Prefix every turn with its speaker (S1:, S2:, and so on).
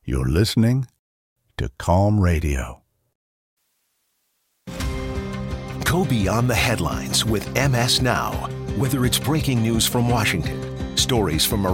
S1: You're listening to Calm Radio.
S2: Go beyond the headlines with MS Now. Whether it's breaking news from Washington, stories from